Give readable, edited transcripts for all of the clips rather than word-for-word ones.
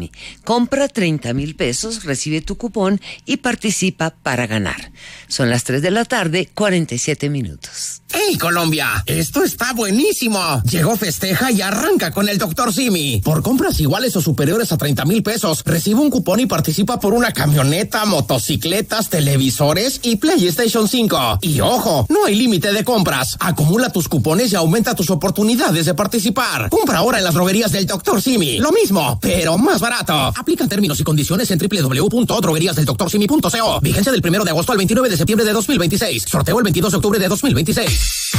Simi. Compra 30,000 pesos, recibe tu cupón y participa para ganar. Son las 3 de la tarde, 47 minutos. ¡Hey, Colombia! ¡Esto está buenísimo! Llegó Festeja y arranca con el Dr. Simi. Por compras iguales o superiores a 30,000 pesos, recibe un cupón y participa por una camioneta, motocicletas, televisores y PlayStation 5. Y ojo, no hay límite de compras. Acumula tus cupones y aumenta tus oportunidades de participar. Compra ahora en las droguerías del Dr. Simi. Lo mismo, pero más barato. Aplican términos y condiciones en www.drogueríasdeldoctorsimi.co. Vigencia del 1 de agosto al 29 de septiembre de 2026. Sorteo el 22 de octubre de 2026.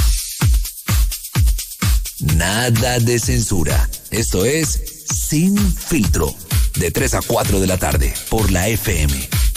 Nada de censura. Esto es Sin Filtro. De 3 a 4 de la tarde por la FM.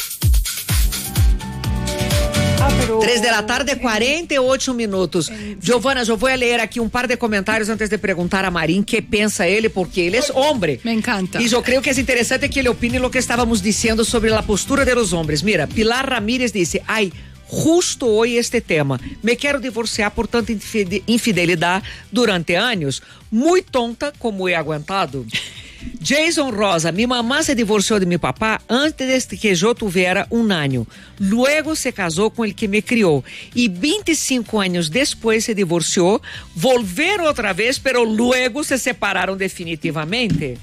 3 de la tarde, 48 minutos. Giovana, yo voy a leer aquí un par de comentarios antes de preguntar a Marín qué piensa él, porque él es hombre. Me encanta. Y yo creo que es interesante que él opine lo que estábamos diciendo sobre la postura de los hombres. Mira, Pilar Ramírez dice, ay, justo hoy este tema. Me quero divorciar por tanta infidelidad durante años. Muy tonta como he aguantado. Jason Rosa, mi mamá se divorció de mi papá antes de que yo tuviera 1 año. Luego se casó con el que me crió. Y 25 años después se divorció. Volvieron otra vez, pero luego se separaron definitivamente.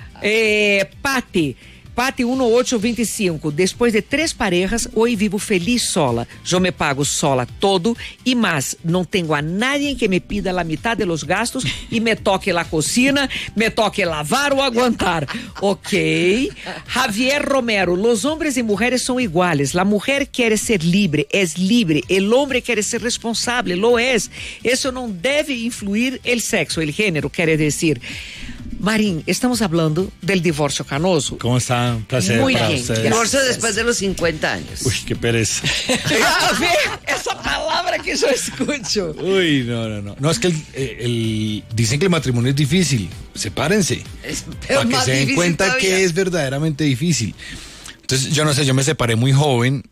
Pati 1825, después de 3 parejas, hoy vivo feliz sola. Yo me pago sola todo y más. No tengo a nadie que me pida la mitad de los gastos y me toque la cocina, me toque lavar o aguantar. Ok. Javier Romero, los hombres y mujeres son iguales. La mujer quiere ser libre, es libre. El hombre quiere ser responsable, lo es. Eso no debe influir el sexo, el género, quiere decir. Marín, estamos hablando del divorcio canoso. ¿Cómo está? Un placer Muy para bien. ustedes. Divorcio después de los 50 años. Uy, qué pereza. A ver, esa palabra que yo escucho. Uy, no. No, es que dicen que el matrimonio es difícil. Sepárense. Para que se den cuenta todavía que es verdaderamente difícil. Entonces, yo no sé, yo me separé muy joven.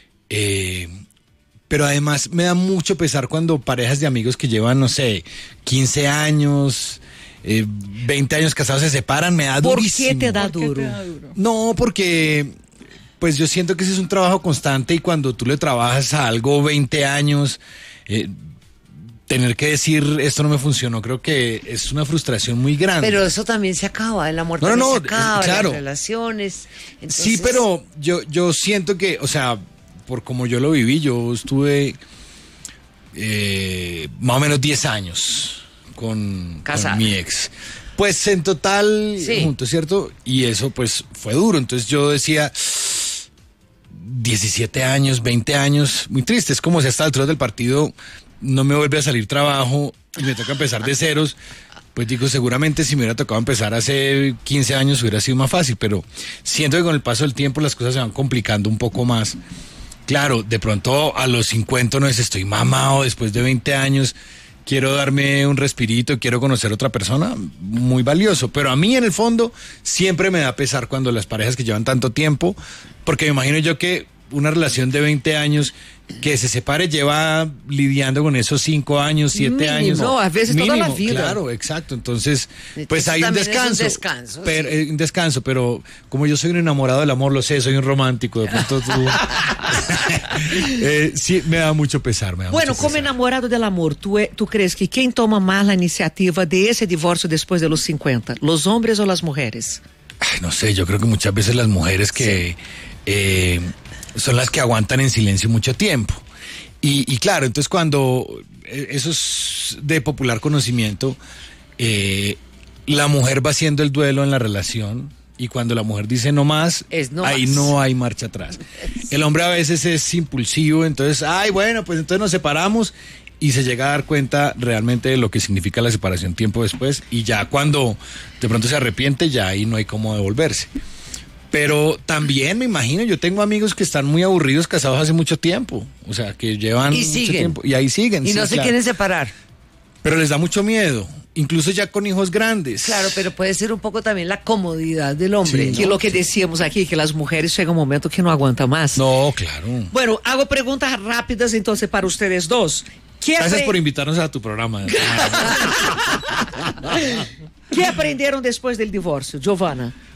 Pero además me da mucho pesar cuando parejas de amigos que llevan, no sé, 15 años... 20 años casados se separan, me da durísimo. ¿Por qué te da duro? No, porque pues yo siento que ese es un trabajo constante y cuando tú le trabajas a algo 20 años, tener que decir esto no me funcionó, creo que es una frustración muy grande. Pero eso también se acaba, el amor también se acaba, claro. Las relaciones. Entonces... Sí, pero yo siento que, o sea, por como yo lo viví, yo estuve más o menos 10 años con mi ex. Pues en total, sí, juntos, ¿cierto? Y eso pues fue duro. Entonces yo decía, 17 años, 20 años, muy triste. Es como si hasta el altura del partido no me vuelve a salir trabajo y me toca empezar de ceros. Pues digo, seguramente si me hubiera tocado empezar hace 15 años hubiera sido más fácil, pero siento que con el paso del tiempo las cosas se van complicando un poco más. Claro, de pronto a los 50 no es, estoy mamado después de 20 años, quiero darme un respirito, quiero conocer a otra persona, muy valioso. Pero a mí en el fondo siempre me da pesar cuando las parejas que llevan tanto tiempo, porque me imagino yo que una relación de 20 años que se separe lleva lidiando con esos 5 años, 7 años. No, a veces mínimo, toda la vida. Claro, exacto. Entonces, pues hay un descanso. Pero, sí, un descanso, pero como yo soy un enamorado del amor, lo sé, soy un romántico, de pronto tú... sí, me da mucho pesar. Bueno, como enamorado del amor, ¿tú crees que quien toma más la iniciativa de ese divorcio después de los 50? ¿Los hombres o las mujeres? Ay, no sé, yo creo que muchas veces las mujeres que... Sí. Son las que aguantan en silencio mucho tiempo. Y claro, entonces cuando eso es de popular conocimiento, la mujer va haciendo el duelo en la relación y cuando la mujer dice no más, ahí no hay marcha atrás. El hombre a veces es impulsivo, entonces, ay, bueno, pues entonces nos separamos y se llega a dar cuenta realmente de lo que significa la separación tiempo después y ya cuando de pronto se arrepiente, ya ahí no hay cómo devolverse. Pero también me imagino, yo tengo amigos que están muy aburridos casados hace mucho tiempo, o sea, que llevan mucho tiempo y ahí siguen. Y no se quieren separar. Pero les da mucho miedo, incluso ya con hijos grandes. Claro, pero puede ser un poco también la comodidad del hombre. Sí, ¿no? Que lo que decíamos aquí, que las mujeres llega un momento que no aguantan más. No, claro. Bueno, hago preguntas rápidas entonces para ustedes dos. Gracias por invitarnos a tu programa. ¿Qué aprendieron después del divorcio, Giovana?